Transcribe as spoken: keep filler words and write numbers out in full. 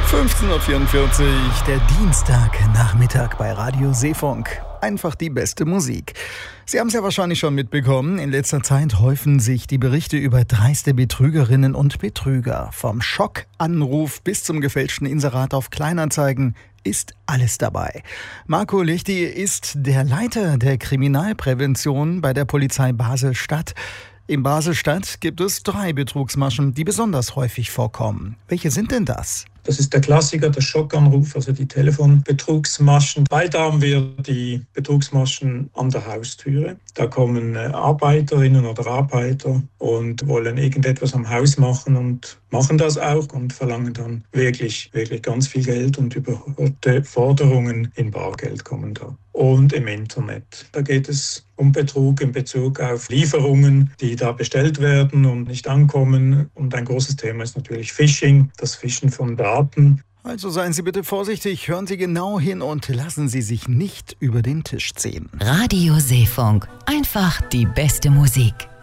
fünfzehn Uhr vierundvierzig, der Dienstagnachmittag bei Radio Seefunk. Einfach die beste Musik. Sie haben es ja wahrscheinlich schon mitbekommen, in letzter Zeit häufen sich die Berichte über dreiste Betrügerinnen und Betrüger. Vom Schockanruf bis zum gefälschten Inserat auf Kleinanzeigen ist alles dabei. Marco Lichti ist der Leiter der Kriminalprävention bei der Polizei Basel-Stadt. In Basel-Stadt gibt es drei Betrugsmaschen, die besonders häufig vorkommen. Welche sind denn das? Das ist der Klassiker, der Schockanruf, also die Telefonbetrugsmaschen. Bald haben wir die Betrugsmaschen an der Haustüre. Da kommen Arbeiterinnen oder Arbeiter und wollen irgendetwas am Haus machen und machen das auch und verlangen dann wirklich, wirklich ganz viel Geld und überhöhte Forderungen in Bargeld kommen da. Und im Internet. Da geht es um Betrug in Bezug auf Lieferungen, die da bestellt werden und nicht ankommen. Und ein großes Thema ist natürlich Phishing, das Fischen von Daten. Also seien Sie bitte vorsichtig, hören Sie genau hin und lassen Sie sich nicht über den Tisch ziehen. Radio Seefunk. Einfach die beste Musik.